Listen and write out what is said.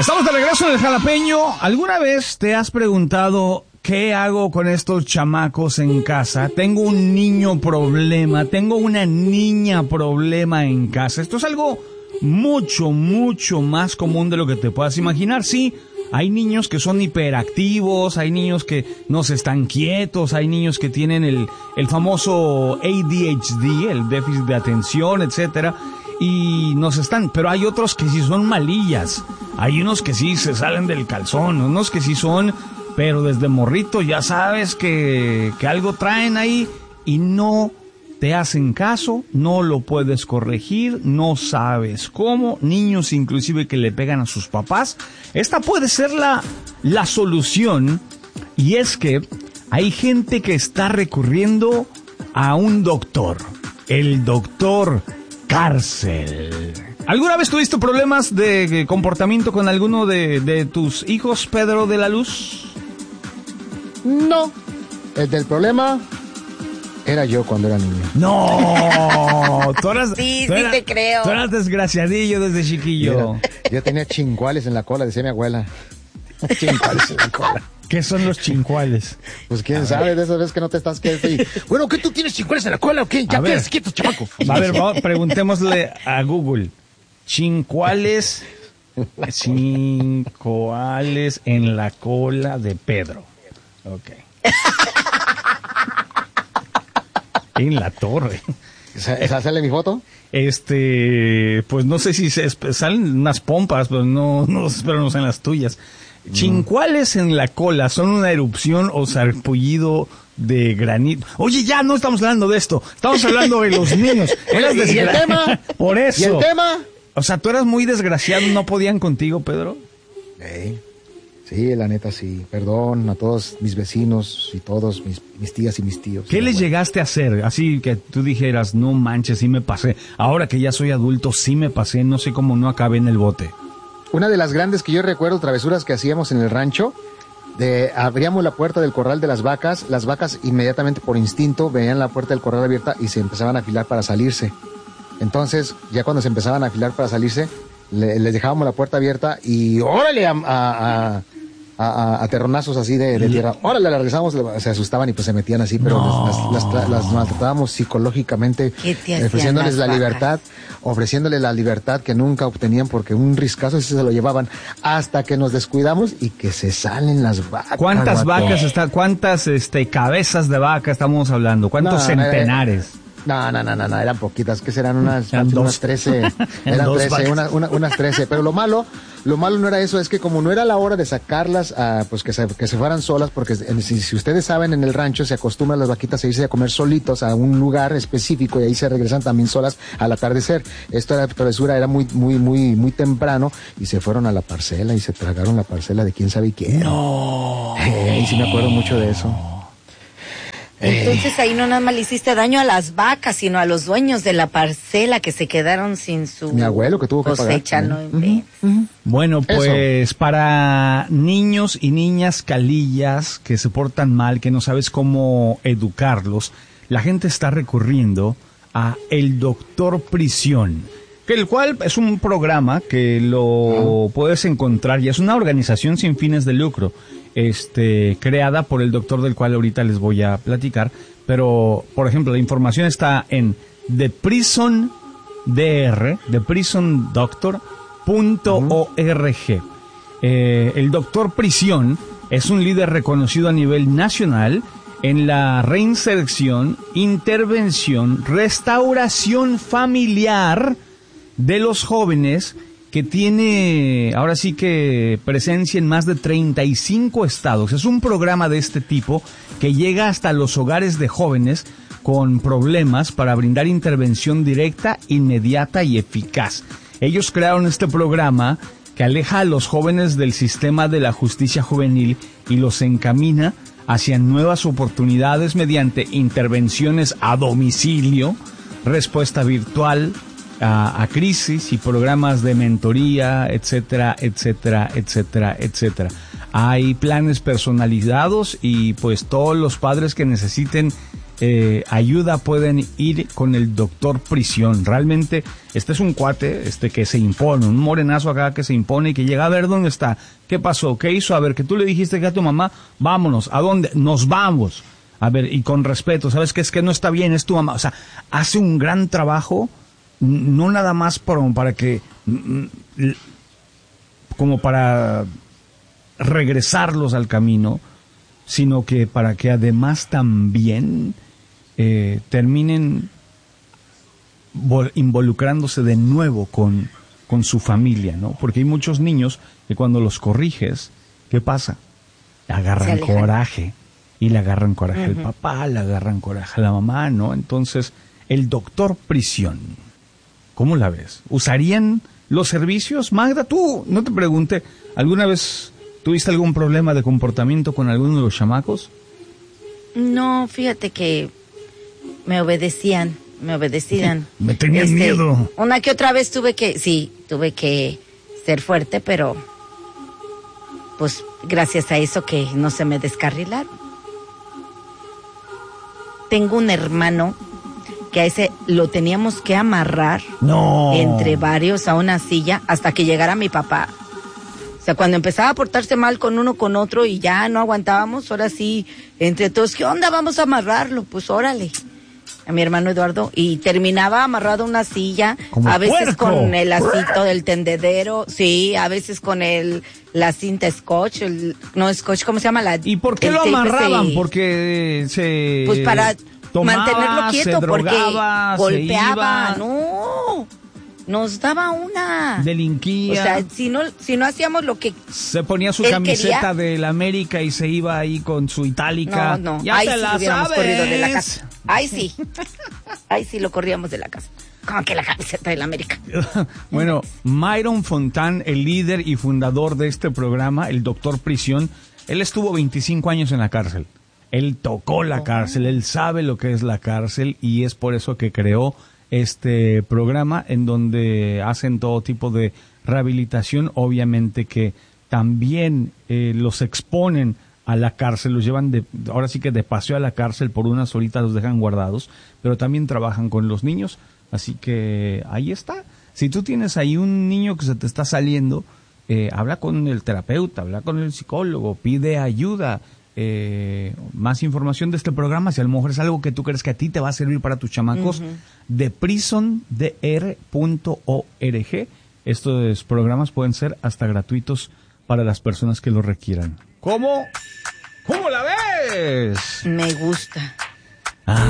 Estamos de regreso en el Jalapeño. ¿Alguna vez te has preguntado qué hago con estos chamacos en casa? Tengo un niño problema, tengo una niña problema en casa. Esto es algo mucho más común de lo que te puedas imaginar. Sí, hay niños que son hiperactivos, hay niños que no se están quietos, hay niños que tienen el famoso ADHD, el déficit de atención, etcétera. Y nos están, pero hay otros que sí son malillas, hay unos que sí se salen del calzón, unos que sí son, pero desde morrito ya sabes que algo traen ahí y no te hacen caso, no lo puedes corregir, no sabes cómo, niños inclusive que le pegan a sus papás. Esta puede ser la solución, y es que hay gente que está recurriendo a un doctor, el doctor cárcel. ¿Alguna vez tuviste problemas de comportamiento con alguno de tus hijos, Pedro de la Luz? No. El del problema era yo cuando era niño. No. Tú eras, sí te creo. Tú eras desgraciadillo desde chiquillo. Yo tenía chincuales en la cola, decía mi abuela. Chincuales en la cola. ¿Qué son los chincuales? Pues quién sabe, de esas veces que no te estás quieto y... Bueno, ¿qué tú tienes chincuales en la cola o qué? Ya quedas quieto, chamaco. A ver, preguntémosle a Google. Chincuales en la cola de Pedro. Ok. En la torre. ¿Esa sale mi foto? Pues no sé si salen unas pompas, pero no espero no sean las tuyas. Chincuales en la cola son una erupción o sarpullido de granito. Oye, ya no estamos hablando de esto. Estamos hablando de los niños. ¿Y el tema? Por eso. ¿Y el tema? O sea, tú eras muy desgraciado, ¿no podían contigo, Pedro? Sí, la neta sí. Perdón a todos mis vecinos y todos mis tías y mis tíos. ¿Qué les llegaste a hacer? Así que tú dijeras, no manches, sí me pasé. Ahora que ya soy adulto, sí me pasé. No sé cómo no acabé en el bote. Una de las grandes que yo recuerdo, travesuras que hacíamos en el rancho, abríamos la puerta del corral de las vacas inmediatamente por instinto veían la puerta del corral abierta y se empezaban a afilar para salirse. Entonces, ya cuando se empezaban a afilar para salirse, les dejábamos la puerta abierta y órale a terronazos así de tierra. Órale, la regresamos, se asustaban y pues se metían así, pero las maltratábamos psicológicamente, ofreciéndoles la libertad que nunca obtenían porque un riscazo sí se lo llevaban hasta que nos descuidamos y que se salen las vacas. ¿Cuántas vacas cuántas cabezas de vaca estamos hablando? ¿Cuántos centenares? No, eran poquitas, que serán unas 13, eran 13, unas 13, pero lo malo no era eso, es que como no era la hora de sacarlas, pues que se fueran solas, porque si ustedes saben, en el rancho se acostumbran las vaquitas a irse a comer solitos a un lugar específico y ahí se regresan también solas al atardecer. Esto era travesura, era muy temprano y se fueron a la parcela y se tragaron la parcela de quién sabe quién. No. Y sí me acuerdo mucho de eso. Entonces ahí no nada más le hiciste daño a las vacas, sino a los dueños de la parcela que se quedaron sin su mi abuelo que tuvo que cosecha, pagar. Bueno, pues para niños y niñas calillas que se portan mal, que no sabes cómo educarlos, la gente está recurriendo a el Doctor Prisión, que el cual es un programa que lo puedes encontrar y es una organización sin fines de lucro. Creada por el doctor del cual ahorita les voy a platicar, pero por ejemplo la información está en theprisondoctor.org. El doctor Prisión es un líder reconocido a nivel nacional en la reinserción, intervención, restauración familiar de los jóvenes, que tiene ahora sí que presencia en más de 35 estados. Es un programa de este tipo que llega hasta los hogares de jóvenes con problemas para brindar intervención directa, inmediata y eficaz. Ellos crearon este programa que aleja a los jóvenes del sistema de la justicia juvenil y los encamina hacia nuevas oportunidades mediante intervenciones a domicilio, respuesta virtual a crisis y programas de mentoría, etcétera. Hay planes personalizados y pues todos los padres que necesiten ayuda pueden ir con el doctor Prisión. Realmente este es un cuate que se impone, un morenazo acá que se impone y que llega a ver dónde está, qué pasó, qué hizo, a ver, que tú le dijiste que a tu mamá, vámonos, ¿a dónde? Nos vamos. A ver, y con respeto, ¿sabes qué? Es que no está bien, es tu mamá. O sea, hace un gran trabajo, no nada más para que, como para regresarlos al camino, sino que para que además también terminen involucrándose de nuevo con su familia, ¿no? Porque hay muchos niños que cuando los corriges, ¿qué pasa? Agarran coraje. Y le agarran coraje al papá, le agarran coraje a la mamá, ¿no? Entonces, el doctor Prisión, ¿cómo la ves? ¿Usarían los servicios? Magda, tú, no te pregunté, ¿alguna vez tuviste algún problema de comportamiento con alguno de los chamacos? No, fíjate que me obedecían. Me tenían miedo. Una que otra vez tuve que ser fuerte, pero pues gracias a eso que no se me descarrilaron. Tengo un hermano que a ese lo teníamos que amarrar entre varios a una silla hasta que llegara mi papá. O sea, cuando empezaba a portarse mal con uno con otro y ya no aguantábamos, ahora sí, entre todos, ¿qué onda? Vamos a amarrarlo. Pues órale, a mi hermano Eduardo. Y terminaba amarrado a una silla, a veces puerco. Con el lacito del tendedero, sí, a veces con la cinta scotch, scotch, ¿cómo se llama? ¿Y por qué lo amarraban? Porque pues para tomaba, mantenerlo quieto, se drogaba, porque golpeaba, no, nos daba una. Delinquía. O sea, si no hacíamos lo que se ponía su camiseta del América y se iba ahí con su itálica. No, ya ahí te sí la hubiéramos sabes. corrido de la casa. Ahí sí lo corríamos de la casa. Como que la camiseta del América. Bueno, Myron Fontán, el líder y fundador de este programa, el doctor Prisión, él estuvo 25 años en la cárcel. Él tocó la cárcel, él sabe lo que es la cárcel y es por eso que creó este programa en donde hacen todo tipo de rehabilitación, obviamente que también los exponen a la cárcel, los llevan ahora sí que de paseo a la cárcel, por unas horitas los dejan guardados, pero también trabajan con los niños, así que ahí está. Si tú tienes ahí un niño que se te está saliendo, habla con el terapeuta, habla con el psicólogo, pide ayuda. Más información de este programa, si a lo mejor es algo que tú crees que a ti te va a servir para tus chamacos, de prisondr.org. Estos programas pueden ser hasta gratuitos para las personas que lo requieran. ¿Cómo la ves? Me gusta.